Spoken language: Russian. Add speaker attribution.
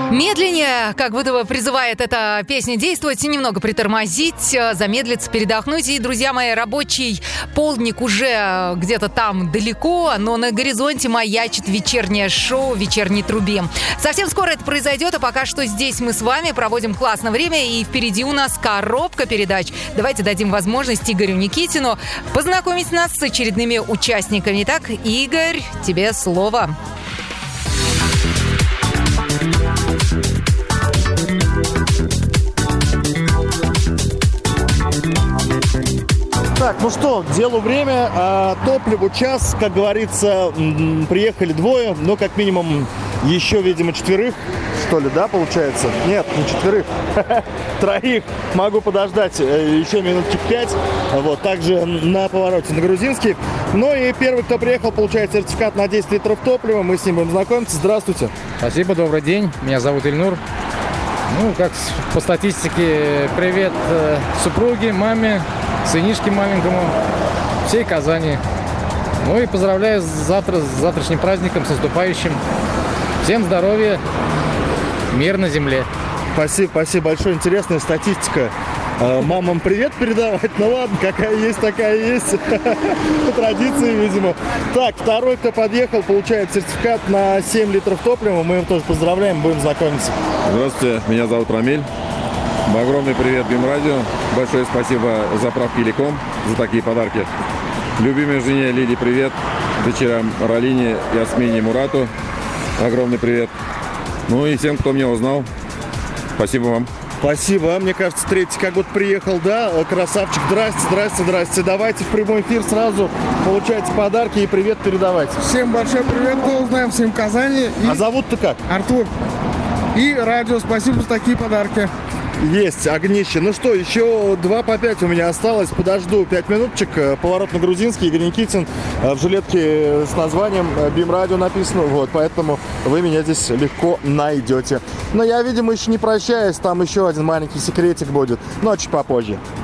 Speaker 1: Медленнее, как будто бы призывает эта песня действовать, немного притормозить, замедлиться, передохнуть. И, друзья мои, рабочий полдник уже где-то там далеко, но на горизонте маячит вечернее шоу в вечерней трубе. Совсем скоро это произойдет, а пока что здесь мы с вами проводим классное время, и впереди у нас коробка передач. Давайте дадим возможность Игорю Никитину познакомить нас с очередными участниками. Итак, Игорь, тебе слово.
Speaker 2: Так, ну что, делу время, топливу час, как говорится, приехали двое, но как минимум еще, видимо, четверых, что ли, да, получается? Нет, не четверых, троих, могу подождать еще минутки 5, вот, также на повороте на Грузинский. Ну и первый, кто приехал, получает сертификат на 10 литров топлива, мы с ним будем знакомиться. Здравствуйте.
Speaker 3: Спасибо, добрый день, меня зовут Ильнур. Ну, как по статистике, привет супруге, маме, сынишке маленькому, всей Казани. Ну и поздравляю с завтрашним праздником, с наступающим. Всем здоровья, мир на земле.
Speaker 2: Спасибо большое. Интересная статистика. Мамам привет передавать. Ну ладно, какая есть, такая есть. По традиции, видимо. Так, второй, кто подъехал, получает сертификат на 7 литров топлива. Мы его тоже поздравляем, будем знакомиться.
Speaker 4: Здравствуйте, меня зовут Рамиль. Огромный привет Бимрадио. Большое спасибо заправке Леком за такие подарки. Любимой жене Лиде привет. Дочерям Ралине, Ясмине, Мурату огромный привет. Ну и всем, кто меня узнал, спасибо вам.
Speaker 2: Спасибо. Мне кажется, третий как будто приехал, да? Красавчик. Здрасте. Давайте в прямой эфир сразу получайте подарки и привет передавайте.
Speaker 5: Всем большой привет, кто узнаем, всем Казани.
Speaker 2: А зовут-то как?
Speaker 5: Артур. И радио, спасибо за такие подарки.
Speaker 2: Есть, огнище. Ну что, еще 2 по 5 у меня осталось. Подожду 5 минуточек. Поворот на Грузинский. Игорь Никитин в жилетке с названием Бимрадио написано. Вот, поэтому вы меня здесь легко найдете. Но я, видимо, еще не прощаюсь. Там еще один маленький секретик будет. Но чуть попозже.